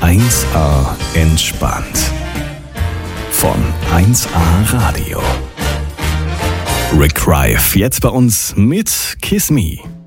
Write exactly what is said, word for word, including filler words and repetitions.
eins A entspannt. Von eins A Radio. Rick Rife jetzt bei uns mit Kiss Me.